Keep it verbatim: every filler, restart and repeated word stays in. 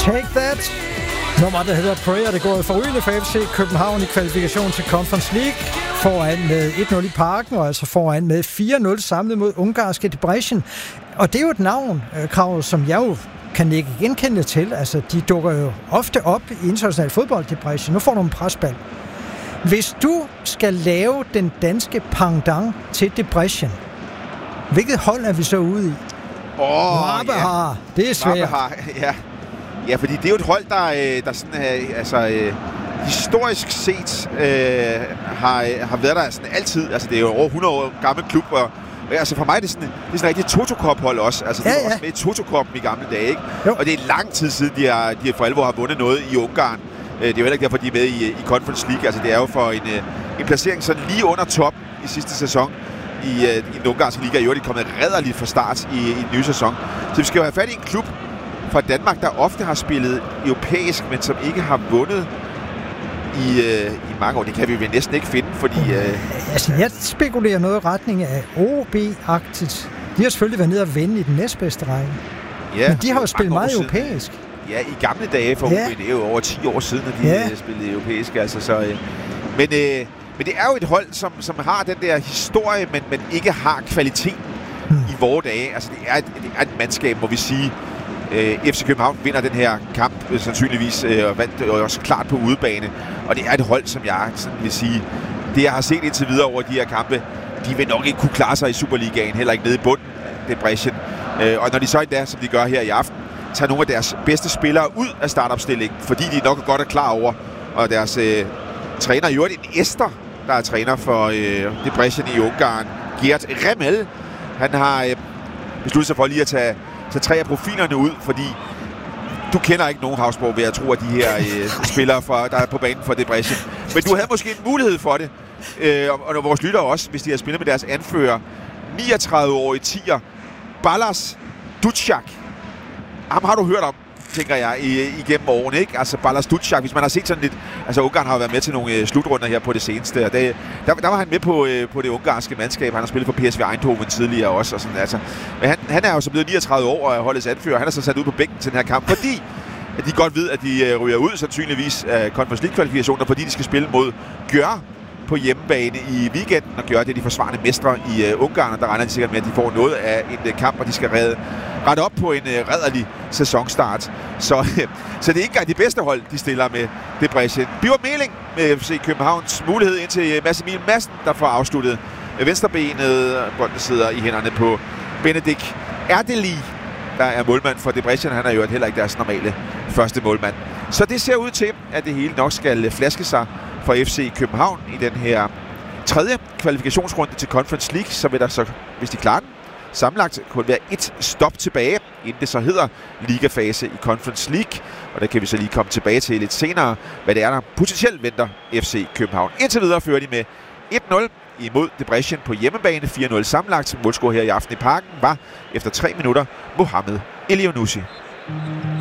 Take That. Nummer, der hedder Prayer. Det går forrygende for F C København i kvalifikation til Conference League. Foran med et nul i Parken, og altså foran med fire nul samlet mod ungarske Debrecen. Og det er jo et navn, Krav, som jeg jo kan ikke genkende til. Altså, de dukker jo ofte op i international fodbold, Debrecen. Nu får du en presbal. Hvis du skal lave den danske pendant til Debrecen, hvilket hold er vi så ude i? Åh, oh, ja. Det er svært. Ja. Ja, fordi det er jo et hold, der, der sådan, altså, historisk set øh, har, har været der sådan altid. Altså, det er jo over hundrede år gammel klub, og altså for mig er det sådan, det er sådan et rigtig Toto-Cup-hold også. Altså, det ja, var ja. også med i Toto-Cuppen i gamle dage, ikke? Jo. Og det er lang tid siden, de har, de for alvor har vundet noget i Ungarn. Det er jo heller ikke derfor, de er med i, i Conference League. Altså, det er jo for en, en placering sådan lige under top i sidste sæson i, i den ungarske liga. Jo, de er kommet rædderligt fra start i, i den nye sæson. Så vi skal jo have fat i en klub fra Danmark, der ofte har spillet europæisk, men som ikke har vundet i, øh, i mange år. Det kan vi jo næsten ikke finde, fordi... Øh, altså, jeg spekulerer noget i retning af O B-agtigt. De har selvfølgelig været nede og vinde i den næstbedste række. Ja, men de har jo spillet meget europæisk. Ja, i gamle dage for ja. O B, det er jo over ti år siden, at de ja. spillede europæisk. Altså, så, øh, men, øh, men det er jo et hold, som, som har den der historie, men, men ikke har kvaliteten hmm. i vore dage. Altså, det er et, det er et mandskab, må vi sige. F C København vinder den her kamp øh, sandsynligvis øh, og vandt øh, også klart på udebane. Og det er et hold, som jeg sådan vil sige, det jeg har set indtil videre over de her kampe, de vil nok ikke kunne klare sig i Superligaen, heller ikke nede i bunden, Debrecen. Øh, og når de så endda, som de gør her i aften, tager nogle af deres bedste spillere ud af startopstillingen, fordi de nok godt er klar over, og deres øh, træner, jo er det en Ester, der er træner for øh, Debrecen i Ungarn, Gert Remmel, han har øh, besluttet sig for lige at tage tage tre af profilerne ud, fordi du kender ikke nogen Havsborg ved at tro, at de her øh, spillere, fra, der er på banen for Debrecen. Men du havde måske en mulighed for det, øh, og, og vores lytter også, hvis de har spillet med deres anfører, niogtredive-årige tier, Balázs Ducák. Ham har du hørt om, tænker jeg, igennem årene, ikke? Altså Balázs Ducák, hvis man har set sådan lidt... Altså Ungarn har været med til nogle øh, slutrunder her på det seneste, og det, der, der var han med på, øh, på det ungarske mandskab. Han har spillet for P S V Eindhoven tidligere også, og sådan, altså. Men han, han er jo så blevet niogtredive år og er holdets anfører. Han er så sat ud på bænken til den her kamp, fordi at de godt ved, at de øh, ryger ud sandsynligvis af Conference League-kvalifikationer, fordi de skal spille mod Gjør på hjemmebane i weekenden, og Gjør det er de forsvarende mestre i øh, Ungarn, og der regner de sikkert med, at de får noget af en øh, kamp, og de skal redde ret op på en øh, rædderlig sæsonstart. Så, øh, så det er ikke engang de bedste hold, de stiller med Debrecen. Biver Meling med F C Københavns mulighed ind til Mads Emil Madsen, der får afsluttet venstrebenet. Bolden sidder i hænderne på Benedikt Erdeli, der er målmand for Debrecen. Han er jo heller ikke deres normale første målmand. Så det ser ud til, at det hele nok skal flaske sig for F C København i den her tredje kvalifikationsrunde til Conference League. Så vil der så, hvis de klarer den, sammenlagt kun være et stop tilbage, inden det så hedder ligafase i Conference League. Og der kan vi så lige komme tilbage til lidt senere, hvad det er, der potentielt venter F C København. Indtil videre fører de med et nul imod Debrecen på hjemmebane. fire nul sammenlagt. Målscorer her i aften i Parken var efter tre minutter Mohamed Elyounoussi.